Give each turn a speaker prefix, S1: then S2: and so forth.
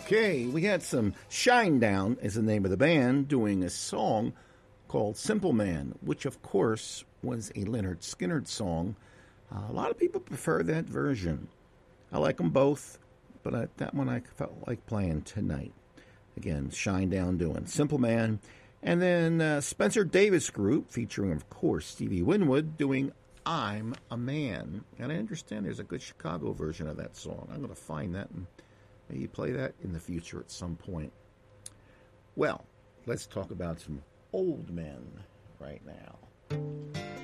S1: Okay, we had some Shinedown is the name of the band doing a song called Simple Man, which of course was a Leonard Skinner song. A lot of people prefer that version. I like them both, but that one I felt like playing tonight. Again, Shinedown doing Simple Man. And then Spencer Davis Group, featuring, of course, Stevie Winwood, doing I'm a Man. And I understand there's a good Chicago version of that song. I'm going to find that and maybe play that in the future at some point. Well, let's talk about some old men right now.